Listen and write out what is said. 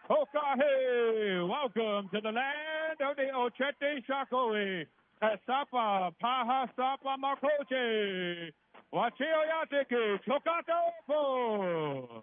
Hokahe! Welcome to the land of the Ochete Shakoi. Sapa Paha Sapa Makoche. Wachio Yatiki Chokato Po.